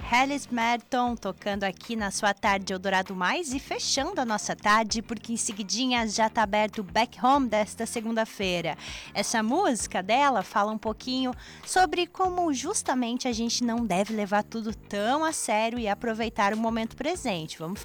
Alice Merton tocando aqui na sua tarde Eldorado Mais e fechando a nossa tarde, porque em seguidinha já tá aberto o Back Home desta segunda-feira. Essa música dela fala um pouquinho sobre como justamente a gente não deve levar tudo tão a sério e aproveitar o momento presente. Vamos